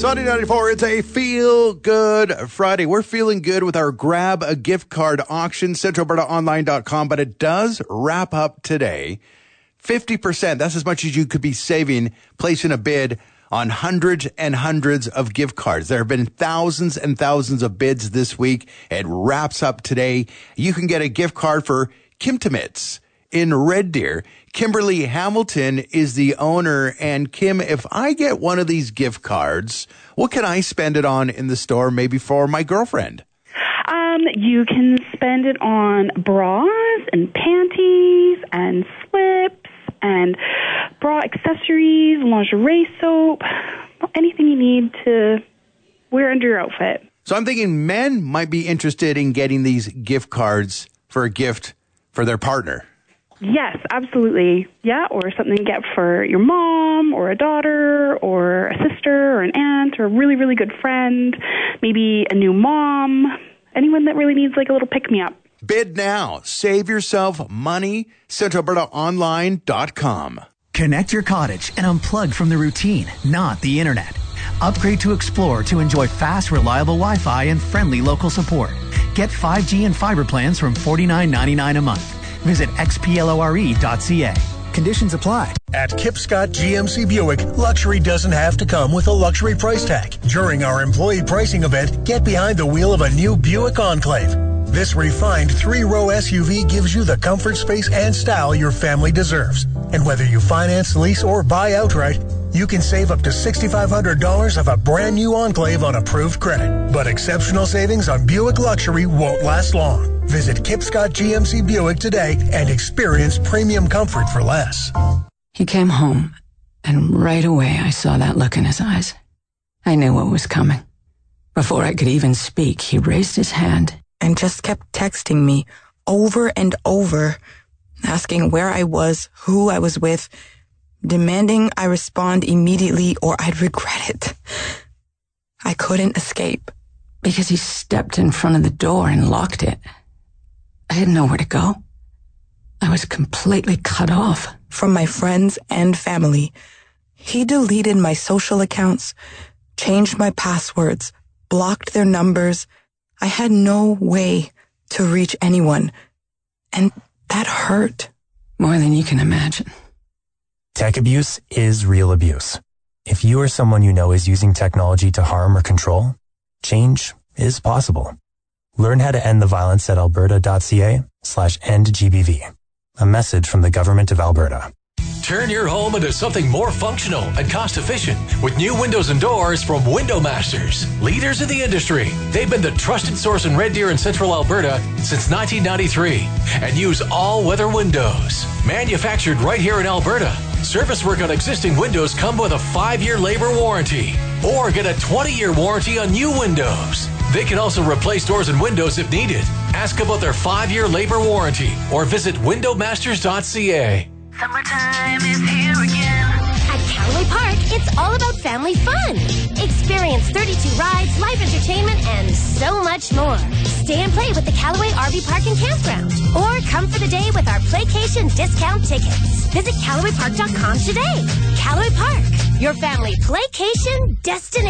Sunday 94, it's a feel-good Friday. We're feeling good with our Grab a Gift Card auction, centralalbertaonline.com, but it does wrap up today. 50%, that's as much as you could be saving placing a bid on hundreds and hundreds of gift cards. There have been thousands and thousands of bids this week. It wraps up today. You can get a gift card for Kimtimitz in Red Deer. Kimberly Hamilton is the owner. And Kim, if I get one of these gift cards, what can I spend it on in the store, maybe for my girlfriend? You can spend it on bras and panties and slips and bra accessories, lingerie soap, anything you need to wear under your outfit. So I'm thinking men might be interested in getting these gift cards for a gift for their partner. Yes, absolutely. Yeah, or something to get for your mom or a daughter or a sister or an aunt or a really, really good friend, maybe a new mom, anyone that really needs like a little pick-me-up. Bid now. Save yourself money. centralalbertaonline.com. Connect your cottage and unplug from the routine, not the internet. Upgrade to Explore to enjoy fast, reliable Wi-Fi and friendly local support. Get 5G and fiber plans from $49.99 a month. Visit xplore.ca. Conditions apply. At Kip Scott GMC Buick, luxury doesn't have to come with a luxury price tag. During our employee pricing event, get behind the wheel of a new Buick Enclave. This refined 3-row SUV gives you the comfort, space, and style your family deserves. And whether you finance, lease, or buy outright, you can save up to $6,500 of a brand new Enclave on approved credit. But exceptional savings on Buick Luxury won't last long. Visit Kip Scott GMC Buick today and experience premium comfort for less. He came home, and right away I saw that look in his eyes. I knew what was coming. Before I could even speak, he raised his hand and just kept texting me over and over, asking where I was, who I was with, demanding I respond immediately or I'd regret it. I couldn't escape. Because he stepped in front of the door and locked it. I had nowhere to go. I was completely cut off. From my friends and family. He deleted my social accounts, changed my passwords, blocked their numbers. I had no way to reach anyone. And that hurt. More than you can imagine. Tech abuse is real abuse. If you or someone you know is using technology to harm or control, change is possible. Learn how to end the violence at alberta.ca/endgbv. A message from the Government of Alberta. Turn your home into something more functional and cost-efficient with new windows and doors from Window Masters, leaders in the industry. They've been the trusted source in Red Deer and Central Alberta since 1993 and use all-weather windows. Manufactured right here in Alberta. Service work on existing windows come with a 5-year labor warranty or get a 20-year warranty on new windows. They can also replace doors and windows if needed. Ask about their 5-year labor warranty or visit windowmasters.ca. Summertime is here again. At Callaway Park, it's all about family fun. Experience 32 rides, live entertainment, and so much more. Stay and play with the Callaway RV Park and Campground. Or come for the day with our Playcation discount tickets. Visit CallawayPark.com today. Callaway Park, your family playcation destination.